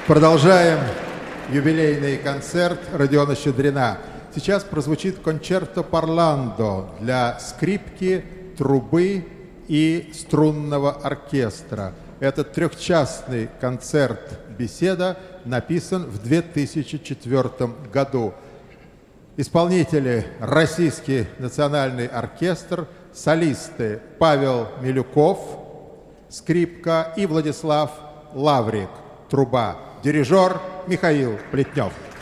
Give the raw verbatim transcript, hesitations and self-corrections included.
Продолжаем юбилейный концерт Родиона Щедрина. Сейчас прозвучит кончерто парландо для скрипки, трубы и струнного оркестра. Этот трехчастный концерт-беседа написан в две тысячи четвёртом году. Исполнители – Российский национальный оркестр, солисты Павел Милюков, скрипка, и Владислав Лаврик, труба, дирижер Михаил Плетнев.